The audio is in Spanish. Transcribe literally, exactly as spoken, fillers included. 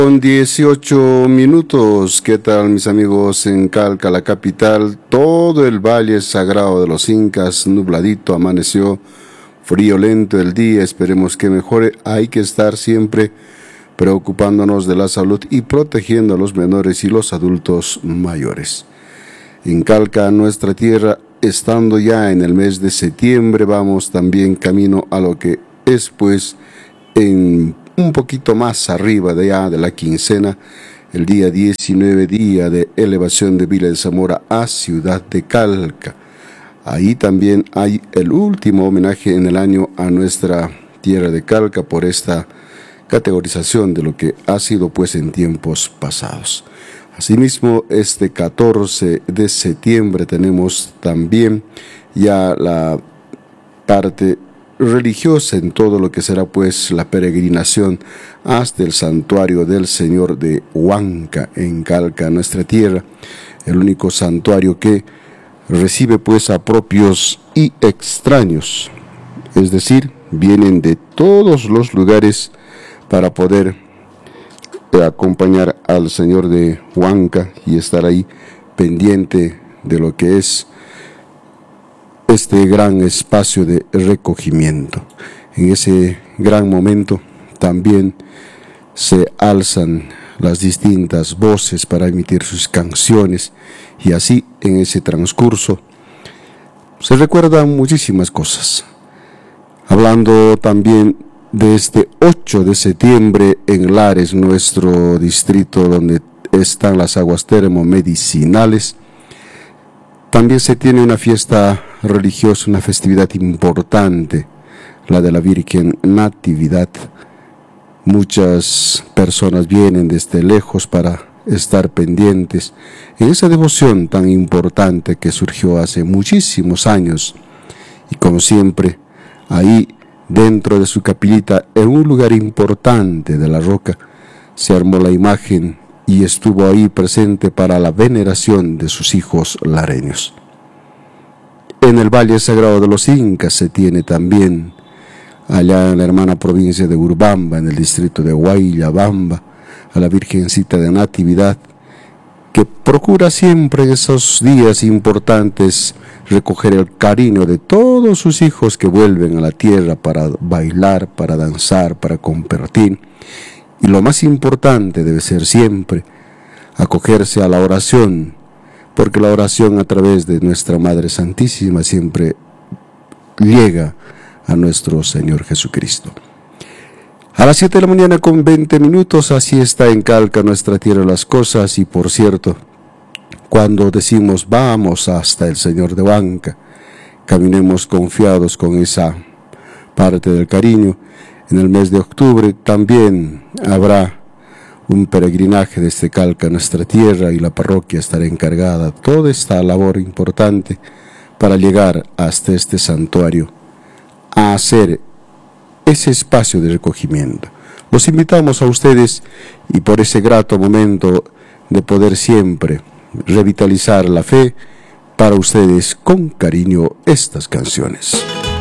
Con dieciocho minutos, ¿qué tal mis amigos en Calca, la capital? Todo el valle sagrado de los Incas, nubladito, amaneció, frío lento el día, esperemos que mejore. Hay que estar siempre preocupándonos de la salud y protegiendo a los menores y los adultos mayores. En Calca, nuestra tierra, estando ya en el mes de septiembre, vamos también camino a lo que es pues en un poquito más arriba de allá de la quincena, el día diecinueve, día de elevación de Villa de Zamora a Ciudad de Calca. Ahí también hay el último homenaje en el año a nuestra tierra de Calca por esta categorización de lo que ha sido pues en tiempos pasados. Asimismo, este catorce de septiembre tenemos también ya la parte religiosa en todo lo que será pues la peregrinación hasta el santuario del Señor de Huanca en Calca, nuestra tierra, el único santuario que recibe pues a propios y extraños, es decir, vienen de todos los lugares para poder acompañar al Señor de Huanca y estar ahí pendiente de lo que es este gran espacio de recogimiento. En ese gran momento también se alzan las distintas voces para emitir sus canciones y así en ese transcurso se recuerdan muchísimas cosas. Hablando también de este ocho de septiembre en Lares, nuestro distrito donde están las aguas termomedicinales, también se tiene una fiesta religiosa, una festividad importante, la de la Virgen Natividad. Muchas personas vienen desde lejos para estar pendientes en esa devoción tan importante que surgió hace muchísimos años. Y como siempre, ahí dentro de su capillita, en un lugar importante de la roca, se armó la imagen y estuvo ahí presente para la veneración de sus hijos lareños. En el Valle Sagrado de los Incas se tiene también, allá en la hermana provincia de Urubamba, en el distrito de Guayllabamba, a la Virgencita de Natividad, que procura siempre en esos días importantes recoger el cariño de todos sus hijos que vuelven a la tierra para bailar, para danzar, para compartir. Y lo más importante debe ser siempre acogerse a la oración, porque la oración a través de nuestra Madre Santísima siempre llega a nuestro Señor Jesucristo. A las siete de la mañana con veinte minutos, así está en Calca, nuestra tierra, las cosas. Y por cierto, cuando decimos vamos hasta el Señor de Huanca, caminemos confiados con esa parte del cariño. En el mes de octubre también habrá un peregrinaje desde Calca, nuestra tierra, y la parroquia estará encargada de toda esta labor importante para llegar hasta este santuario a hacer ese espacio de recogimiento. Los invitamos a ustedes y por ese grato momento de poder siempre revitalizar la fe, para ustedes con cariño estas canciones.